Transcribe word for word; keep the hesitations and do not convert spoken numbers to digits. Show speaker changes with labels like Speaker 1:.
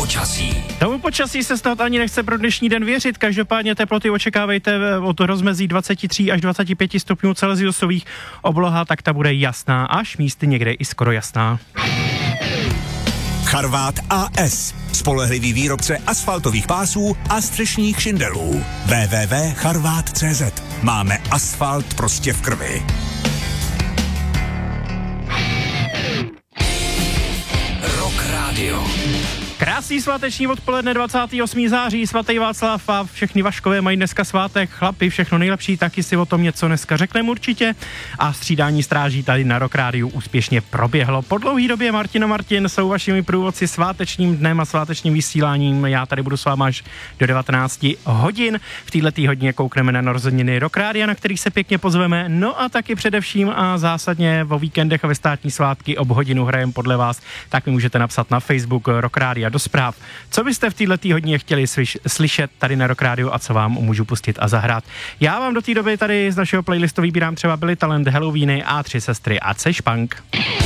Speaker 1: počasí.
Speaker 2: Tomu počasí se snad ani nechce pro dnešní den věřit, každopádně teploty očekávejte od rozmezí dvacet tři až dvacet pět stupňů celsiusových, obloha tak ta bude jasná, až místy někde i skoro jasná.
Speaker 1: Charvát A S. Spolehlivý výrobce asfaltových pásů a střešních šindelů. w w w tečka charvát tečka cé zet. Máme asfalt prostě v krvi. Rock Radio.
Speaker 2: Krásný sváteční odpoledne dvacátého osmého září, svatý Václav a všechny Vaškové mají dneska svátek, chlapi, všechno nejlepší, taky si o tom něco dneska řekneme určitě. A střídání stráží tady na Rock Rádiu úspěšně proběhlo. Po dlouhý době Martin a Martin jsou vašimi průvodci svátečním dnem a svátečním vysíláním. Já tady budu s váma až do devatenácti hodin. V této hodině koukneme na narozeniny Rock Rádia, na kterých se pěkně pozveme. No a taky především a zásadně o víkendech a ve státní svátky ob hodinu hrajem podle vás, tak mi můžete napsat na Facebook Rock Rádia do zpráv. Co byste v této hodině chtěli slyš- slyšet tady na Rock Rádiu a co vám můžu pustit a zahrát? Já vám do té doby tady z našeho playlistu vybírám třeba Billy Talent, Halloweeny, A tři sestry a C Špank.